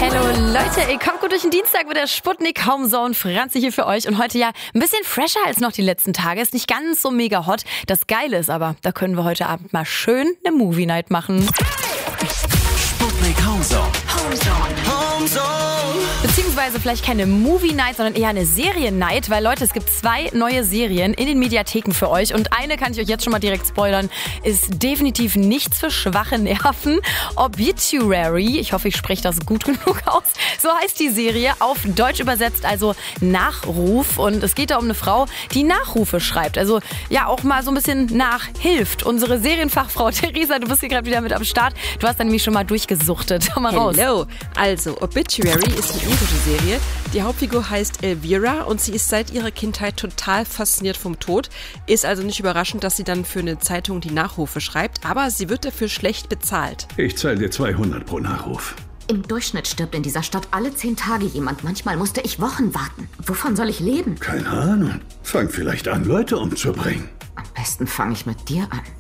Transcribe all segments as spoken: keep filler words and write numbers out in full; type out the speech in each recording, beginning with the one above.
Hallo Leute, ihr kommt gut durch den Dienstag mit der Sputnik Homezone. Franzi hier für euch und heute ja ein bisschen fresher als noch die letzten Tage. Ist nicht ganz so mega hot. Das Geile ist aber, da können wir heute Abend mal schön eine Movie Night machen. Sputnik Homezone. Homezone. Homezone. Beziehungsweise vielleicht keine Movie Night, sondern eher eine Serien Night, weil Leute, es gibt zwei neue Serien in den Mediatheken für euch und eine kann ich euch jetzt schon mal direkt spoilern, ist definitiv nichts für schwache Nerven. Obituary, ich hoffe, ich spreche das gut genug aus, so heißt die Serie, auf Deutsch übersetzt, also Nachruf, und es geht da um eine Frau, die Nachrufe schreibt, also ja auch mal so ein bisschen nachhilft. Unsere Serienfachfrau Theresa, du bist hier gerade wieder mit am Start, du hast da nämlich schon mal durchgesuchtet. Komm mal raus. Hello, also Obituary ist eine irische Serie. Die Hauptfigur heißt Elvira und sie ist seit ihrer Kindheit total fasziniert vom Tod. Ist also nicht überraschend, dass sie dann für eine Zeitung die Nachrufe schreibt, aber sie wird dafür schlecht bezahlt. Ich zahle dir zweihundert pro Nachruf. Im Durchschnitt stirbt in dieser Stadt alle zehn Tage jemand. Manchmal musste ich Wochen warten. Wovon soll ich leben? Keine Ahnung. Fang vielleicht an, Leute umzubringen. Am besten fange ich mit dir an.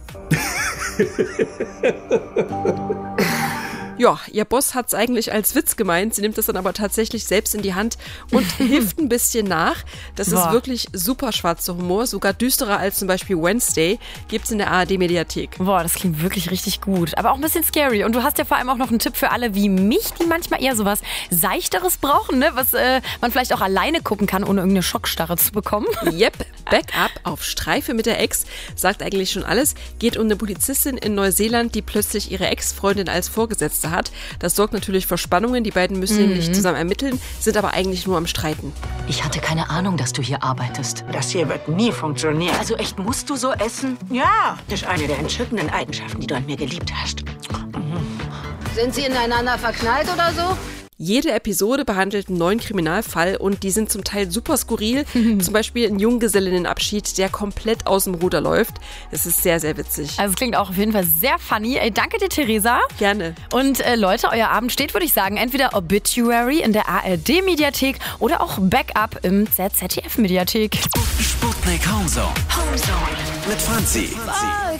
Ja, ihr Boss hat's eigentlich als Witz gemeint, sie nimmt das dann aber tatsächlich selbst in die Hand und hilft ein bisschen nach. Das Boah. ist wirklich super schwarzer Humor, sogar düsterer als zum Beispiel Wednesday, gibt's in der A R D-Mediathek. Boah, das klingt wirklich richtig gut, aber auch ein bisschen scary. Und du hast ja vor allem auch noch einen Tipp für alle wie mich, die manchmal eher sowas Seichteres brauchen, ne? Was äh, man vielleicht auch alleine gucken kann, ohne irgendeine Schockstarre zu bekommen. Yep, Backup auf Streife mit der Ex, sagt eigentlich schon alles. Geht um eine Polizistin in Neuseeland, die plötzlich ihre Ex-Freundin als Vorgesetzte hat. Das sorgt natürlich für Spannungen. Die beiden müssen Mhm. nämlich zusammen ermitteln, sind aber eigentlich nur am Streiten. Ich hatte keine Ahnung, dass du hier arbeitest. Das hier wird nie funktionieren. Also echt, musst du so essen? Ja, das ist eine der entzückenden Eigenschaften, die du an mir geliebt hast. Sind Sie ineinander verknallt oder so? Jede Episode behandelt einen neuen Kriminalfall und die sind zum Teil super skurril. Zum Beispiel ein Junggesellinnenabschied, der komplett aus dem Ruder läuft. Es ist sehr, sehr witzig. Also es klingt auch auf jeden Fall sehr funny. Ey, danke dir, Theresa. Gerne. Und äh, Leute, euer Abend steht, würde ich sagen, entweder Obituary in der A R D-Mediathek oder auch Backup im Z Z D F-Mediathek. Sputnik Homezone. Homezone. Mit Franzi. Fuck